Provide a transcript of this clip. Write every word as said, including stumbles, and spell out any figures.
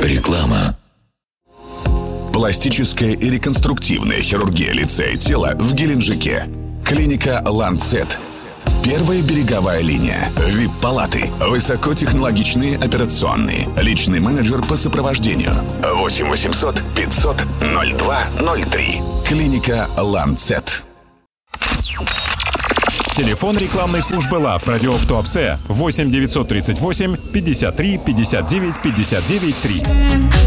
Реклама. Пластическая и реконструктивная хирургия лица и тела в Геленджике. Клиника «Ланцет». Первая береговая линия. ви ай пи-палаты. Высокотехнологичные операционные. Личный менеджер по сопровождению. восемь восемьсот пятьсот ноль два ноль три. Клиника «Ланцет». Телефон рекламной службы ЛАВ «Радиоф Туапсе» восемь девятьсот тридцать восемь пятьдесят три пятьдесят девять пятьдесят девять три.